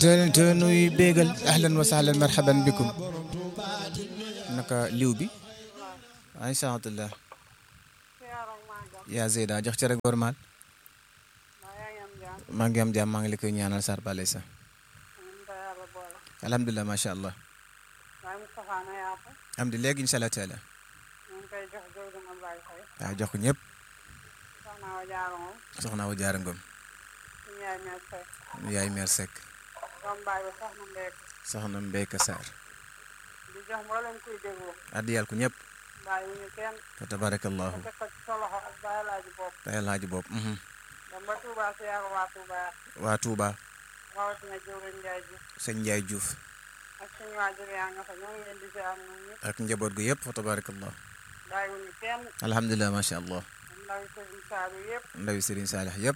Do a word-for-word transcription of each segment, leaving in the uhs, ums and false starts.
te te nuy bégal ahlan wa sahlan marhaban bikum naka liw bi ay santallah yaa Zeyda jox ci rek normal maa ngi am jàmm maa ngi la koy ñaanal sar balay sa alhamdulilah macha allah am di léegi incha allah taala waaw jox ko ñëpp soxna wa jaara ngom yaay meer Seck soxna Mbeyka Sarr addiyal ko ñëpp fa tabarakallahu tay laaji bopp waa Touba sëñ Ndiaye Diouf ak njaboot gu yëpp fa tabarakallahu alhamdulilah macha allah ndawi Serigne Salih yëpp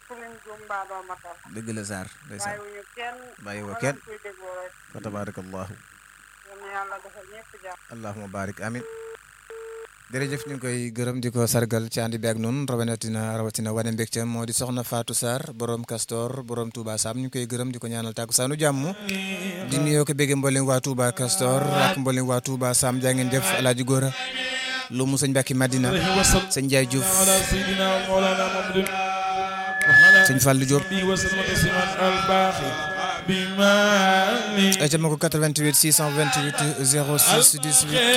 dëgg la Sarr ndeysaan bàyyi wa kenn fa tabarakallahu allahumma barik amin jërëjëf ñu ngi koy gërëm di ko sargal ci ànd bi ak noonu rawatina rawatina wane mbégteem moo di soxna Fatou Sarr borom Castor borom Touba Sam ñu ngi koy gërëm di ko ñaanal tàkkusaanu jàmm di nuyoo ko bégge mboolem waa Touba Castor ak mboolem waa Touba Sam jaa ngeen def alaaji góora lu mu sëñ Mbàkke Madina sëñ Ndiaye Diouf sëñ Fallou Diop ay ca ma ko quatre-vingt-huit six cent vingt-huit zéro six dix-huit